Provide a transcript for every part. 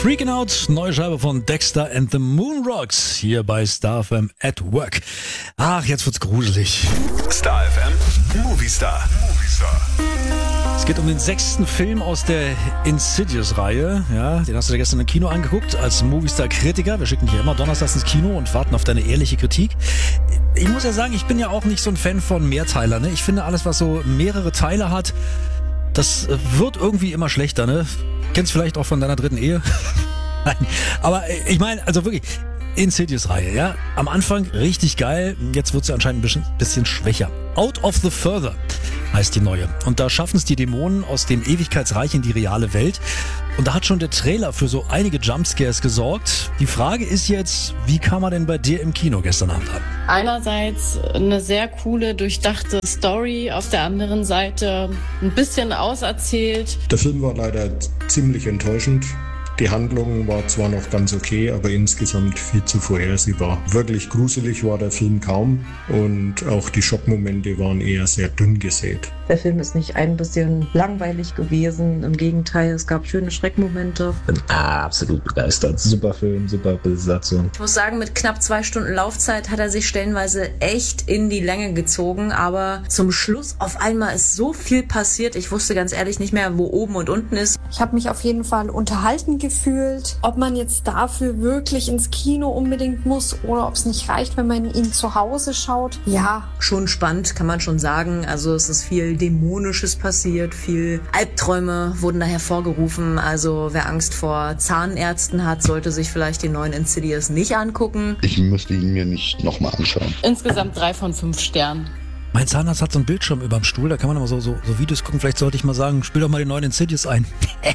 Freaking Out, neue Scheibe von Dexter and the Moonrocks, hier bei Star FM at Work. Ach, jetzt wird's gruselig. Star FM Movie Star. Es geht um den 6. Film aus der Insidious-Reihe. Ja, den hast du dir gestern im Kino angeguckt als Movistar-Kritiker. Wir schicken dich immer donnerstags ins Kino und warten auf deine ehrliche Kritik. Ich muss ja sagen, ich bin ja auch nicht so ein Fan von Mehrteiler. Ne? Ich finde, alles, was so mehrere Teile hat, das wird irgendwie immer schlechter. Ne? Kennst vielleicht auch von deiner dritten Ehe? Nein, aber ich meine, also wirklich, Insidious-Reihe, ja. Am Anfang richtig geil, jetzt wird sie anscheinend ein bisschen schwächer. Out of the Further heißt die neue. Und da schaffen es die Dämonen aus dem Ewigkeitsreich in die reale Welt. Und da hat schon der Trailer für so einige Jumpscares gesorgt. Die Frage ist jetzt, wie kam er denn bei dir im Kino gestern Abend an? Einerseits eine sehr coole, durchdachte Story, auf der anderen Seite ein bisschen auserzählt. Der Film war leider ziemlich enttäuschend. Die Handlung war zwar noch ganz okay, aber insgesamt viel zu vorhersehbar. Wirklich gruselig war der Film kaum und auch die Schockmomente waren eher sehr dünn gesät. Der Film ist nicht ein bisschen langweilig gewesen, im Gegenteil, es gab schöne Schreckmomente. Bin absolut begeistert. Super Film, super Besetzung. Ich muss sagen, mit knapp 2 Stunden Laufzeit hat er sich stellenweise echt in die Länge gezogen, aber zum Schluss auf einmal ist so viel passiert, ich wusste ganz ehrlich nicht mehr, wo oben und unten ist. Ich habe mich auf jeden Fall unterhalten gefühlt. Ob man jetzt dafür wirklich ins Kino unbedingt muss oder ob es nicht reicht, wenn man ihn zu Hause schaut. Ja. Schon spannend, kann man schon sagen. Also es ist viel Dämonisches passiert, viel Albträume wurden da hervorgerufen. Also wer Angst vor Zahnärzten hat, sollte sich vielleicht den neuen Insidious nicht angucken. Ich müsste ihn mir nicht nochmal anschauen. Insgesamt 3 von 5 Sternen. Mein Zahnarzt hat so einen Bildschirm überm Stuhl, da kann man immer so Videos gucken. Vielleicht sollte ich mal sagen, spiel doch mal den neuen Insidious ein.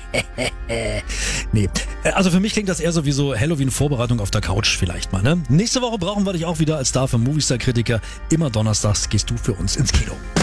Nee, also für mich klingt das eher so wie so Halloween-Vorbereitung auf der Couch vielleicht mal. Ne? Nächste Woche brauchen wir dich auch wieder als Star für Movistar-Kritiker. Immer donnerstags gehst du für uns ins Kino.